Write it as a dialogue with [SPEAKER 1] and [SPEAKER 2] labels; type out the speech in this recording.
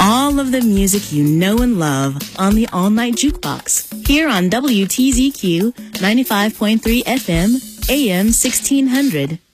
[SPEAKER 1] all of the music you know and love on the All Night Jukebox here on WTZQ 95.3 FM, AM 1600.